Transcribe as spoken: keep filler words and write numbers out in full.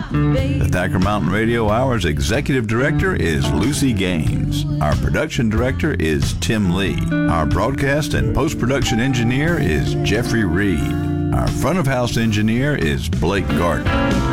The Thacker Mountain Radio Hour's executive director is Lucy Gaines. Our production director is Tim Lee. Our broadcast and post-production engineer is Jeffrey Reed. Our front of house engineer is Blake Gardner.